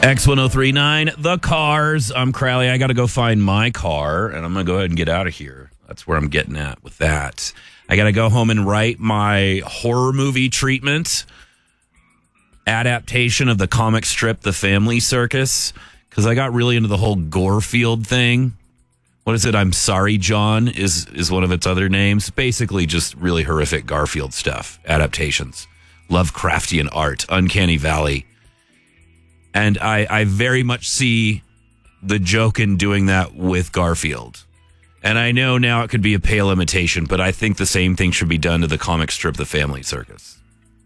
X1039, The Cars. I'm Crowley. I got to go find my car, and I'm going to go ahead and get out of here. That's where I'm getting at with that. I got to go home and write my horror movie treatment adaptation of the comic strip, The Family Circus, because I got really into the whole Gorefield thing. What is it? I'm Sorry, John is one of its other names. Basically just really horrific Garfield stuff, adaptations, Lovecraftian art, Uncanny Valley. And I very much see the joke in doing that with Garfield. And I know now it could be a pale imitation, but I think the same thing should be done to the comic strip, The Family Circus.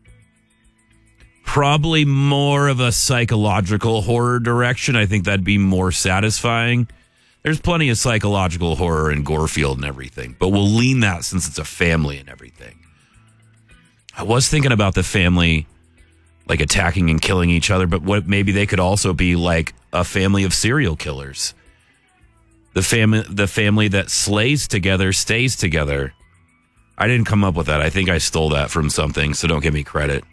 Probably more of a psychological horror direction. I think that'd be more satisfying. There's plenty of psychological horror in Gorefield and everything, but we'll lean that since it's a family and everything. I was thinking about the family like attacking and killing each other, but what maybe they could also be like a family of serial killers. The family that slays together stays together. I didn't come up with that. I think I stole that from something, so don't give me credit.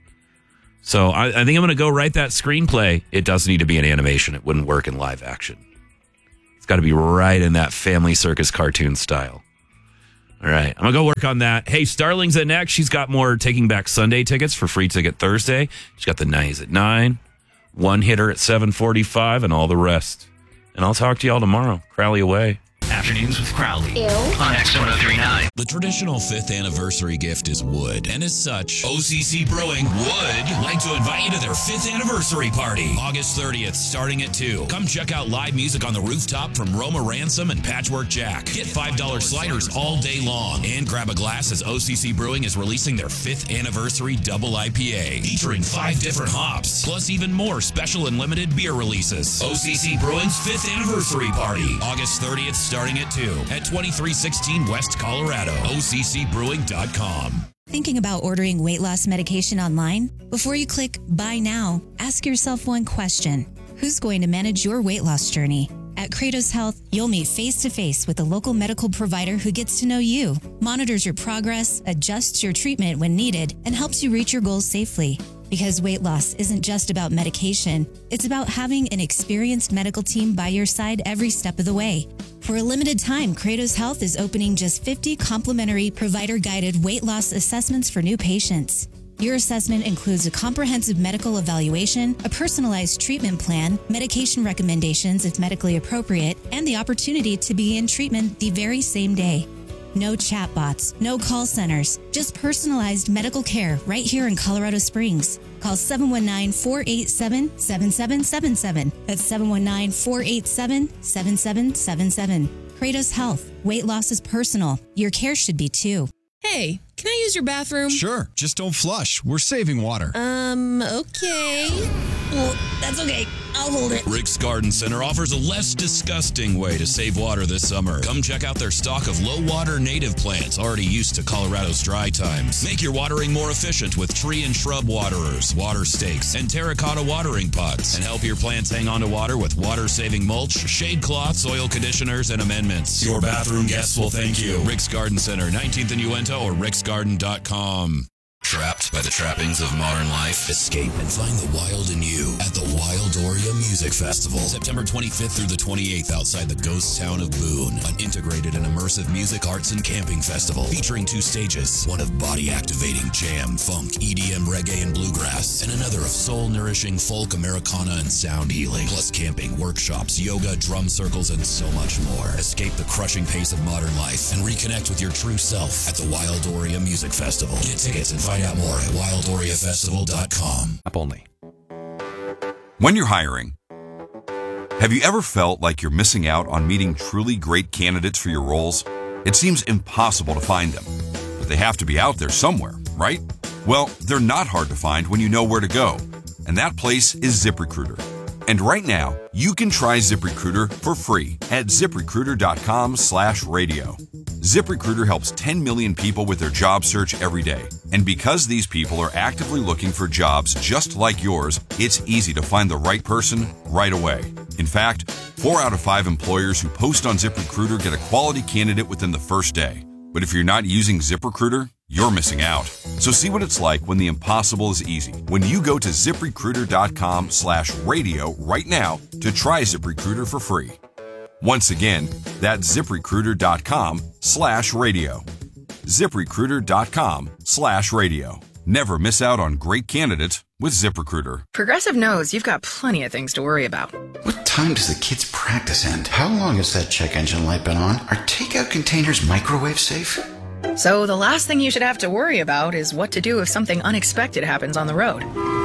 So I think I'm going to go write that screenplay. It does need to be an animation. It wouldn't work in live action. It's got to be right in that Family Circus cartoon style. All right, I'm going to go work on that. Hey, Starling's at next. She's got more Taking Back Sunday tickets for Free Ticket Thursday. She's got the 9s at 9, One Hitter at 7:45, and all the rest. And I'll talk to y'all tomorrow. Crowley away. Afternoons with Crowley on X1039. The traditional 5th anniversary gift is wood, and as such, OCC Brewing would like to invite you to their 5th anniversary party, August 30th, starting at 2. Come check out live music on the rooftop from Roma Ransom and Patchwork Jack. Get $5 sliders all day long, and grab a glass as OCC Brewing is releasing their 5th anniversary double IPA, featuring 5 different hops, plus even more special and limited beer releases. OCC Brewing's 5th anniversary party, August 30th, starting at 2 at 2316 West Colorado. OCCbrewing.com. Thinking about ordering weight loss medication online? Before you click Buy Now, ask yourself one question. Who's going to manage your weight loss journey? At Kratos Health, you'll meet face-to-face with a local medical provider who gets to know you, monitors your progress, adjusts your treatment when needed, and helps you reach your goals safely. Because weight loss isn't just about medication, it's about having an experienced medical team by your side every step of the way. For a limited time, Kratos Health is opening just 50 complimentary provider-guided weight loss assessments for new patients. Your assessment includes a comprehensive medical evaluation, a personalized treatment plan, medication recommendations if medically appropriate, and the opportunity to begin treatment the very same day. No chatbots, no call centers, just personalized medical care right here in Colorado Springs. Call 719-487-7777. That's 719-487-7777. Kratos Health. Weight loss is personal. Your care should be too. Hey, can I use your bathroom? Sure, just don't flush. We're saving water. Okay. Well, that's okay. I'll hold it. Rick's Garden Center offers a less disgusting way to save water this summer. Come check out their stock of low-water native plants already used to Colorado's dry times. Make your watering more efficient with tree and shrub waterers, water stakes, and terracotta watering pots. And help your plants hang on to water with water-saving mulch, shade cloths, oil conditioners, and amendments. Your bathroom guests will thank you. Rick's Garden Center, 19th and Uinta, or ricksgarden.com. Trapped by the trappings of modern life? Escape and find the wild in you at the Wildoria Music Festival. September 25th through the 28th outside the ghost town of Boone. An integrated and immersive music, arts, and camping festival featuring 2 stages. One of body-activating jam, funk, EDM, reggae, and bluegrass. And another of soul-nourishing folk, Americana, and sound healing. Plus camping, workshops, yoga, drum circles, and so much more. Escape the crushing pace of modern life and reconnect with your true self at the Wildoria Music Festival. Get tickets and find out more at wildoriafestival.com. Up only. When you're hiring, have you ever felt like you're missing out on meeting truly great candidates for your roles? It seems impossible to find them, but they have to be out there somewhere, right? Well, they're not hard to find when you know where to go, and that place is ZipRecruiter. And right now, you can try ZipRecruiter for free at ziprecruiter.com/radio. ZipRecruiter helps 10 million people with their job search every day. And because these people are actively looking for jobs just like yours, it's easy to find the right person right away. In fact, 4 out of 5 employers who post on ZipRecruiter get a quality candidate within the first day. But if you're not using ZipRecruiter, you're missing out. So see what it's like when the impossible is easy. When you go to ZipRecruiter.com/radio right now to try ZipRecruiter for free. Once again, that's ZipRecruiter.com/radio. ZipRecruiter.com/radio. Never miss out on great candidates with ZipRecruiter. Progressive knows you've got plenty of things to worry about. What time does the kids' practice end? How long has that check engine light been on? Are takeout containers microwave safe? So the last thing you should have to worry about is what to do if something unexpected happens on the road.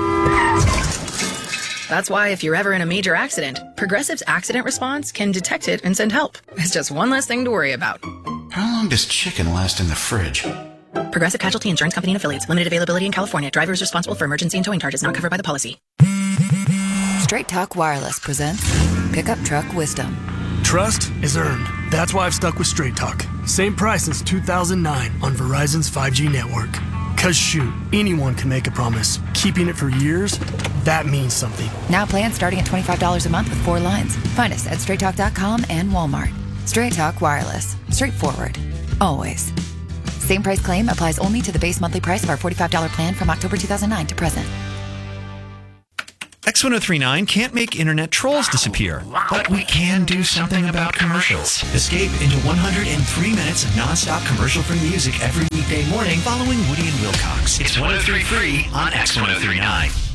That's why if you're ever in a major accident, Progressive's accident response can detect it and send help. It's just one less thing to worry about. How long does chicken last in the fridge? Progressive Casualty Insurance Company and Affiliates. Limited availability in California. Driver is responsible for emergency and towing charges not covered by the policy. Straight Talk Wireless presents Pickup Truck Wisdom. Trust is earned. That's why I've stuck with Straight Talk. Same price since 2009 on Verizon's 5G network. Cause shoot, anyone can make a promise. Keeping it for years, that means something. Now plans starting at $25 a month with 4 lines. Find us at straighttalk.com and Walmart. Straight Talk Wireless. Straightforward. Always. Same price claim applies only to the base monthly price of our $45 plan from October 2009 to present. X1039 can't make internet trolls disappear, but we can do something about commercials. Escape into 103 minutes of nonstop commercial-free music every weekday morning following Woody and Wilcox. It's 103 free on X1039.